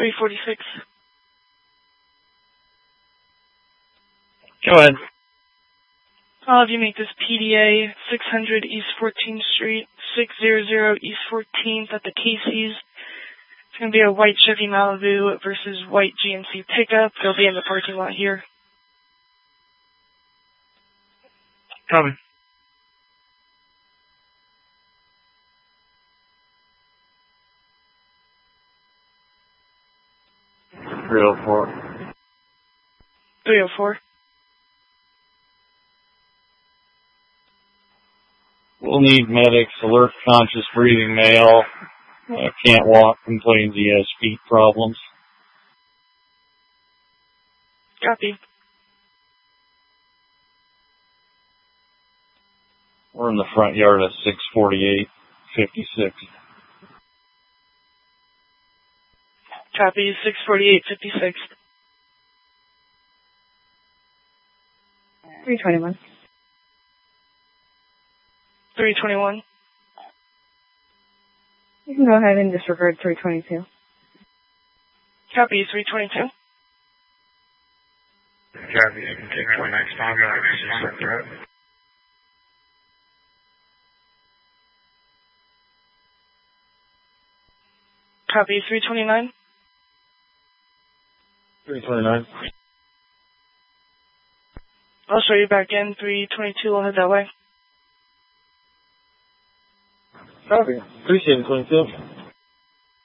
346. Go ahead. I'll have you make this PDA 600 East 14th Street, 600 East 14th at the Casey's. It's going to be a white Chevy Malibu versus white GMC pickup. They'll be in the parking lot here. Copy. Real 4. 304. We'll need medics. Alert, conscious, breathing male. Can't walk, complains he has feet problems. Copy. We're in the front yard at 648-56. Copy. 648-56. 321. 321. You can go ahead and disregard 322. Copy. 322. Copy. You can take my next contact. Threat. Copy. 329. 329. I'll show you back in. 322. We'll head that way. Copy. Appreciate it, 22.